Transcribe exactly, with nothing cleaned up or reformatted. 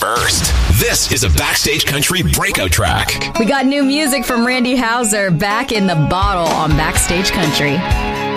first. This is a Backstage Country breakout track. We got new music from Randy Houser back in the bottle on Backstage Country.